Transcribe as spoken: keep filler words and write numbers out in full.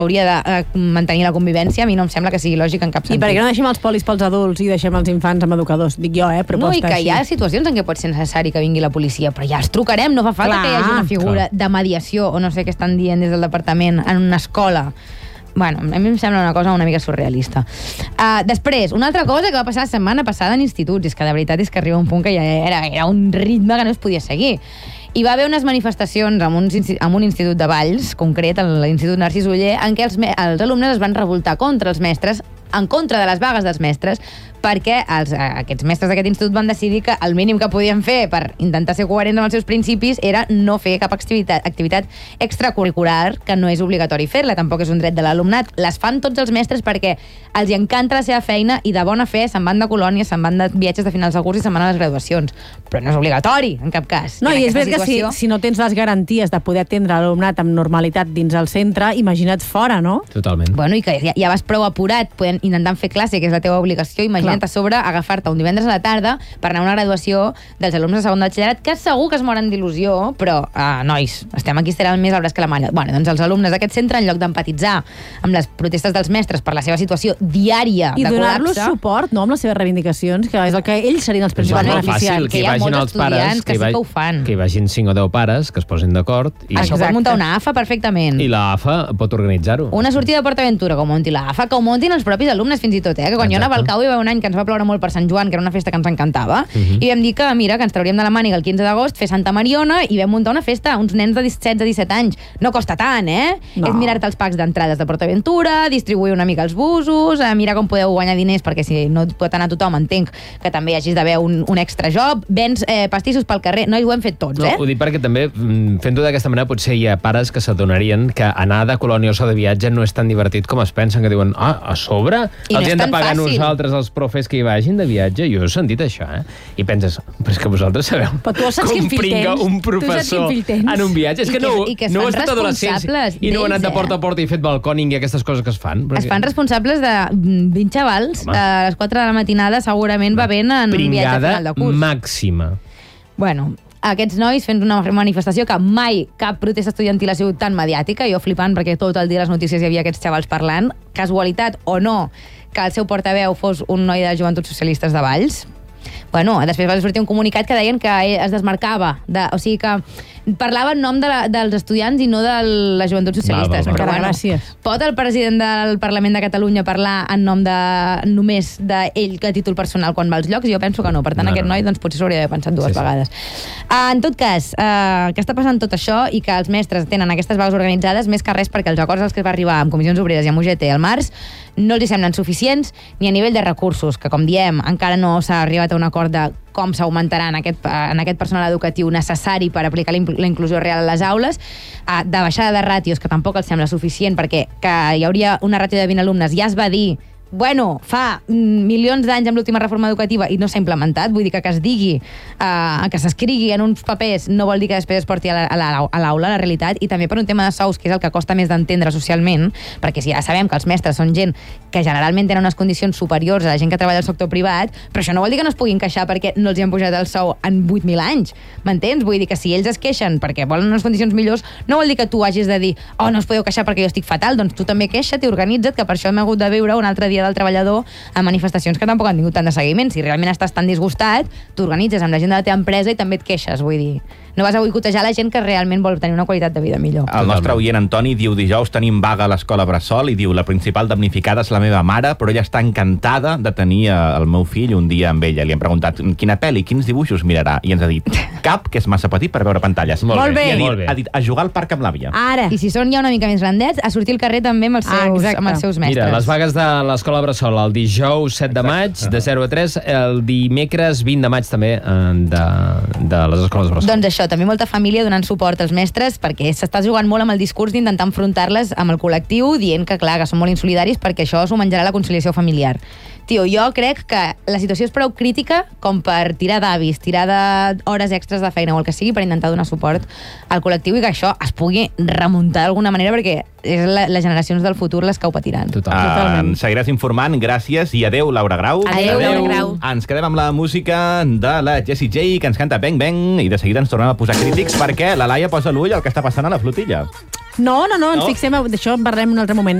hauria de eh, mantenir la convivència, a mi no em sembla que sigui lògic en cap sentit. I per què no deixem els polis pels adults i deixem els infants amb educadors? Dic jo, eh? Proposta no, i que així. hi ha situacions en què pot ser necessari que vingui la policia, però ja els trucarem, no fa falta clar, que hi hagi una figura clar. de mediació, o no sé què estan dient des del departament, en una escola. Bueno, a mi em sembla una cosa una mica surrealista. Uh, després, una altra cosa que va passar la setmana passada en instituts, és que de veritat és que arriba un punt que ja era, era un ritme que no es podia seguir. Hi va haver unes manifestacions en un, en un institut de Valls, concret, l'Institut Narcís Oller, en què els, els alumnes es van revoltar contra els mestres, en contra de les vagues dels mestres, perquè els, aquests mestres d'aquest institut van decidir que el mínim que podien fer per intentar ser coherents amb els seus principis era no fer cap activitat, activitat extracurricular, que no és obligatori fer-la, tampoc és un dret de l'alumnat. Les fan tots els mestres perquè els hi encanta la seva feina i de bona fe se'n van de colònies, se'n van de viatges de finals de curs i se'n van a les graduacions. Però no és obligatori, en cap cas. No, i, i és veritat situació... que si, si no tens les garanties de poder atendre l'alumnat amb normalitat dins el centre, imagina't fora, no? Totalment. Bueno, i que ja, ja vas prou apurat, podent, intentant fer classe, que és la teva obligació, imagina't a sobre agafar-te un divendres a la tarda per anar a una graduació dels alumnes de segon de batxillerat, que segur que es moren d'il·lusió, però, uh, nois, estem aquí estirant més arbres que la malla. Bueno, doncs els alumnes d'aquest centre, en lloc d'empatitzar amb les protestes dels mestres per la seva situació diària I de col·lapse... I donar-los suport, no?, amb les seves reivindicacions, que és el que ells serien els principals beneficiaris. Que hi ha molts estudiants que, que sí que ho fan. Que hi vagin cinc o deu pares, que es posin d'acord... I... Això pot muntar una A F A perfectament. I la A F A pot organitzar-ho. Una sortida de PortAventura, que ho munti la A F A, que ho muntin els propis alumnes fins i tot, eh? Que quan Exacte. jo anava al Cau hi va un any que ens va ploure molt per Sant Joan, que era una festa que ens encantava, uh -huh. i vam dir que, mira, que ens trauríem de la màniga el quinze d'agost, fer Santa Mariona, i vam muntar una festa, uns nens de setze a disset anys. No costa tant, eh? No. És mirar-te els packs d'entrades de PortAventura, distribuir una mica els busos, eh, mirar com podeu guanyar diners, perquè si no pot anar tothom, entenc que també hagis d'haver un, un extra job, vens eh, pastissos pel carrer, no, ho hem fet tots, eh? No, ho dic perquè també, fent-ho d'aquesta manera, potser hi ha pares que s'adonarien que anar de colònia o de viatge no és tan divertit com es pensen, que diuen, ah, a sobre? I els no hem de pagar fàcil. nosaltres els profes que hi vagin de viatge? Jo he sentit això, eh? I penses, però és que vosaltres sabeu com pringa un professor en un viatge. És que, I que no, i que no heu estat adolescents i no heu anat de porta a porta i fet balcòning i aquestes coses que es fan. Es fan responsables de vint xavals Home. a les quatre de la matinada, segurament bevent en un viatge final de curs. Màxima. Bueno, aquests nois fent una manifestació que mai cap protesta estudiantil ha sigut tan mediàtica, jo flipant perquè tot el dia a les notícies hi havia aquests xavals parlant, casualitat o no, que el seu portaveu fos un noi de Joventuts Socialistes de Valls. Bueno, després va sortir un comunicat que deien que es desmarcava, de, o sigui que parlava en nom de la, dels estudiants i no de les Joventuts Socialistes. Va, va, va. Però, bueno, gràcies. Pot el president del Parlament de Catalunya parlar en nom de només d'ell que a títol personal quan va als llocs? Jo penso que no. Per tant, no, aquest no. noi doncs, potser s'hauria d'haver pensat dues sí, vegades. Sí. Uh, en tot cas, uh, que està passant tot això i que els mestres tenen aquestes vagues organitzades més que res perquè els acords als que es va arribar amb Comissions Obreres i amb U G T al març no els hi semblen suficients ni a nivell de recursos, que com diem encara no s'ha arribat a un acord de com s'augmentarà en aquest, en aquest personal educatiu necessari per aplicar la inclusió real a les aules, de baixada de ràtios, que tampoc els sembla suficient, perquè que hi hauria una ràtio de vint alumnes, ja es va dir bueno, fa milions d'anys amb l'última reforma educativa i no s'ha implementat, vull dir que que es digui, uh, que s'escrigui en uns papers no vol dir que després es porti a l'aula, a l'aula, a la realitat, i també per un tema de sous, que és el que costa més d'entendre socialment, perquè si ja sabem que els mestres són gent que generalment tenen unes condicions superiors a la gent que treballa al sector privat, però això no vol dir que no es puguin queixar perquè no els hi han pujat el sou en vuit mil anys, m'entens? Vull dir que si ells es queixen perquè volen unes condicions millors, no vol dir que tu hagis de dir, oh, no us podeu queixar perquè jo estic fatal, doncs tu també queixa't i organitza't, que per això hem hagut de viure un altre dia del treballador a manifestacions que tampoc han tingut tant de seguiment. Si realment estàs tan disgustat, t'organitzes amb la gent de la teva empresa i també et queixes, vull dir. No vas a boicotejar la gent que realment vol tenir una qualitat de vida millor. El nostre oient Antoni diu, dijous tenim vaga a l'escola Bressol, i diu, la principal damnificada és la meva mare, però ella està encantada de tenir el meu fill un dia amb ella. Li hem preguntat quina pel·li, quins dibuixos mirarà, i ens ha dit cap, que és massa petit per veure pantalles. Molt, molt bé. I ha dit, molt bé. ha dit a jugar al parc amb l'àvia. Ara. I si són ja una mica més grandets, a sortir al carrer també amb els seus, ah, amb els seus mestres. Mira, les vagues de l'escola Bressol el dijous set de maig, de zero a tres, el dimecres vint de maig també de, de les escoles Bressol. Doncs això, també molta família donant suport als mestres, perquè s'està jugant molt amb el discurs d'intentar enfrontar-les amb el col·lectiu, dient que, clar, que són molt insolidaris perquè això s'ho menjarà la conciliació familiar. Tio, jo crec que la situació és prou crítica com per tirar d'avis, tirar d'hores extres de feina o el que sigui per intentar donar suport al col·lectiu i que això es pugui remuntar d'alguna manera, perquè és la, les generacions del futur les que ho patiran. Total. Uh, ens seguiràs informant, gràcies, i adeu, Laura Grau. Adeu, adeu. Laura Grau. Ens quedem amb la música de la Jessie J, que ens canta Bang Bang, i de seguida ens tornem a posar crítics perquè la Laia posa l'ull al que està passant a la flotilla. No, no, no, ens no? fixem... D'això en parlarem en un altre moment.